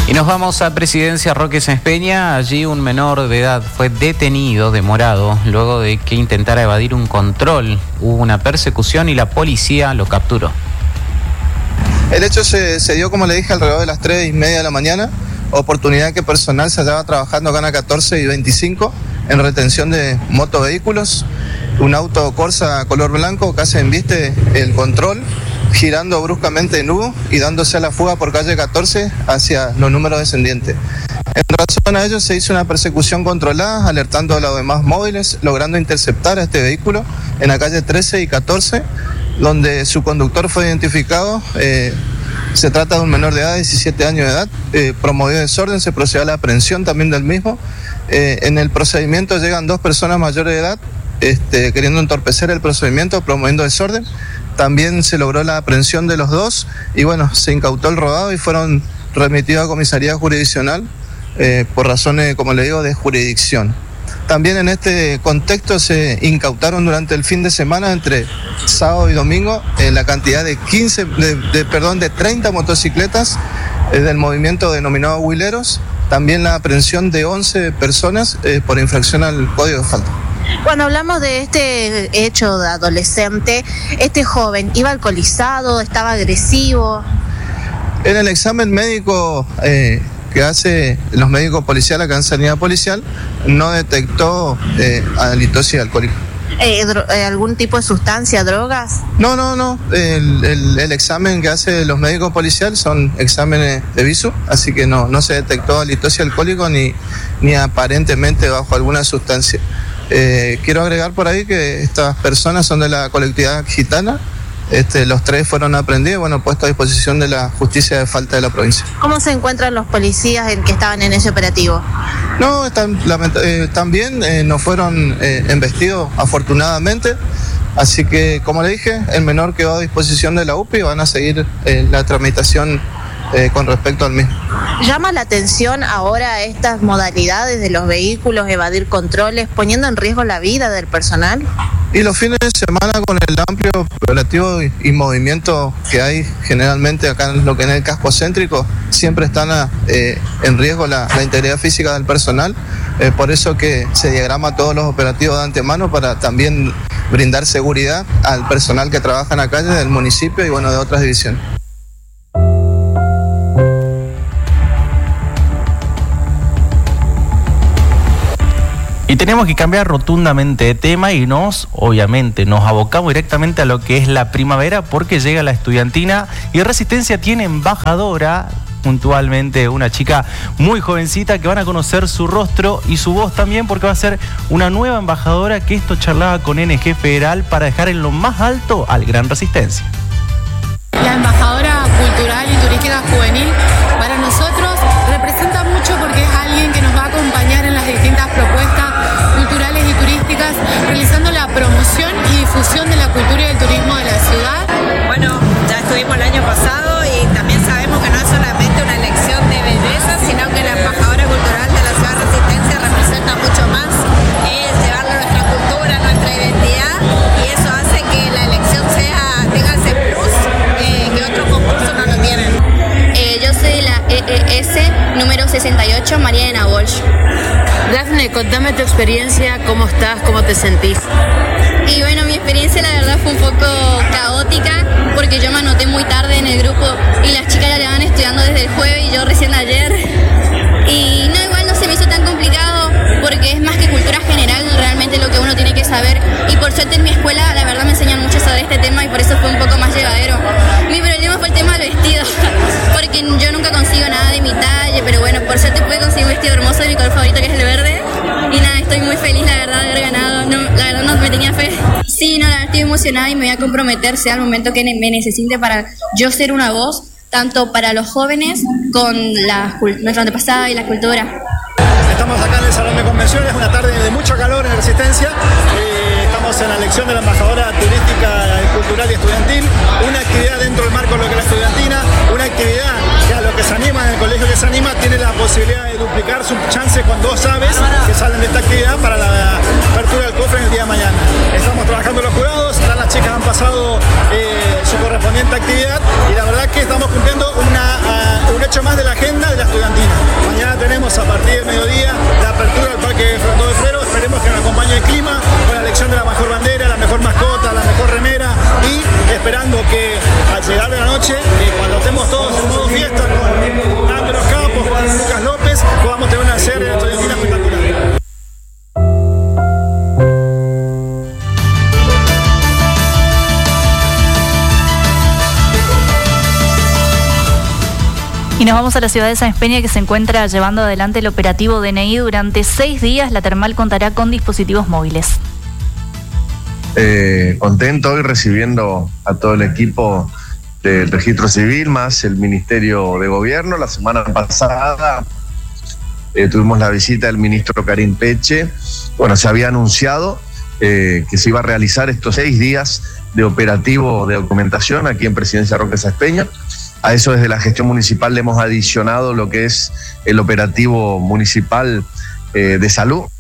Y nos vamos a Presidencia Roque Sáenz Peña. Allí un menor de edad fue detenido, demorado, luego de que intentara evadir un control. Hubo una persecución y la policía lo capturó. El hecho se dio, como le dije, alrededor de las 3:30 de la mañana. Oportunidad que personal se hallaba trabajando acá en la 14 y 25 en retención de motovehículos. Un auto Corsa color blanco casi embiste el control, girando bruscamente en U y dándose a la fuga por calle 14 hacia los números descendientes. En razón a ello se hizo una persecución controlada, alertando a los demás móviles, logrando interceptar a este vehículo en la calle 13 y 14, donde su conductor fue identificado. Se trata de un menor de edad, 17 años de edad, promovió desorden, se procedió a la aprehensión también del mismo. En el procedimiento llegan 2 personas mayores de edad, queriendo entorpecer el procedimiento, promoviendo desorden. También se logró la aprehensión de los 2 y bueno, se incautó el rodado y fueron remitidos a comisaría jurisdiccional por razones, como le digo, de jurisdicción. También en este contexto se incautaron durante el fin de semana, entre sábado y domingo, la cantidad de 30 motocicletas del movimiento denominado Huileros. También la aprehensión de 11 personas por infracción al Código de Falta. Cuando hablamos de este hecho de adolescente, este joven, ¿iba alcoholizado, estaba agresivo? En el examen médico que hace los médicos policiales acá en Sanidad Policial, no detectó halitosis alcohólica. ¿Algún tipo de sustancia, drogas? No. El examen que hace los médicos policiales son exámenes de viso, así que no se detectó halitosis alcohólica ni aparentemente bajo alguna sustancia. Quiero agregar por ahí que estas personas son de la colectividad gitana. Los 3 fueron aprehendidos, puestos a disposición de la justicia de falta de la provincia. ¿Cómo se encuentran los policías que estaban en ese operativo? No, están bien, no fueron embestidos afortunadamente, así que como le dije, el menor quedó a disposición de la UPI y van a seguir la tramitación con respecto al mismo. ¿Llama la atención ahora estas modalidades de los vehículos, evadir controles, poniendo en riesgo la vida del personal? Y los fines de semana, con el amplio operativo y movimiento que hay generalmente acá en lo que es el casco céntrico, siempre están en riesgo la integridad física del personal. Por eso que se diagrama todos los operativos de antemano para también brindar seguridad al personal que trabaja en la calle del municipio y de otras divisiones. Y tenemos que cambiar rotundamente de tema y obviamente nos abocamos directamente a lo que es la primavera, porque llega la estudiantina y Resistencia tiene embajadora, puntualmente una chica muy jovencita, que van a conocer su rostro y su voz también, porque va a ser una nueva embajadora, que esto charlaba con NG Federal para dejar en lo más alto al Gran Resistencia. La embajadora cultural y turística juvenil para nosotros representa mucho, porque es alguien que nos va a acompañar en las distintas propuestas culturales y turísticas, realizando la promoción y difusión de la cultura y el turismo de la ciudad. Ya estuvimos el año pasado y también sabemos que no es solamente una elección de belleza, sino que la embajadora cultural de la ciudad de Resistencia representa mucho más, es llevarle nuestra cultura, nuestra identidad, y eso hace que la elección tenga ese plus que otros concursos no lo tienen. Yo soy la EES número 68, Mariana Walsh. Dafne, contame tu experiencia, ¿cómo estás? ¿Cómo te sentís? Y mi experiencia la verdad fue un poco caótica, porque yo me anoté muy tarde en el grupo y las chicas ya llevan estudiando desde el jueves y yo recién ayer. Y igual no se me hizo tan complicado, porque es más que cultura general realmente lo que uno tiene que saber. Y por suerte en mi escuela la verdad me enseñan mucho sobre este tema y por eso fue un poco más llevadero. Mi problema fue el tema del vestido, porque yo nunca consigo nada de mi talle, pero por suerte pude conseguir un vestido hermoso de mi color favorito, que es el verde. Y estoy muy feliz la verdad de haber ganado. La verdad no me tenía fe. Sí, la verdad estoy emocionada y me voy a comprometer, sea el momento que me necesite, para yo ser una voz, tanto para los jóvenes con nuestra antepasada y la cultura. Estamos acá en el Salón de Convenciones, una tarde de mucho calor en Resistencia. Estamos en la elección de la embajadora turística, cultural y estudiantil, una actividad dentro del marco de lo que es la estudiantina, una actividad que a los que se animan, en el colegio que se anima, tiene la posibilidad de duplicar su chance con 2 aves que salen de esta actividad para la apertura del cofre en el día de mañana. Estamos trabajando los jurados, ya las chicas han pasado su correspondiente actividad y la verdad que estamos cumpliendo un hecho más de la agenda de la estudiantina. noche, cuando estemos todos en modo fiesta, con Andros Campos, con Lucas López, podamos tener una serie de estudiantina espectacular. Y nos vamos a la ciudad de Sáenz Peña, que se encuentra llevando adelante el operativo DNI. Durante 6 días la termal contará con dispositivos móviles. Contento hoy recibiendo a todo el equipo del Registro Civil más el Ministerio de Gobierno. La semana pasada tuvimos la visita del ministro Karim Peche. Bueno, se había anunciado que se iba a realizar estos 6 días de operativo de documentación aquí en Presidencia Roque Sáenz Peña. A eso desde la gestión municipal le hemos adicionado lo que es el operativo municipal de salud.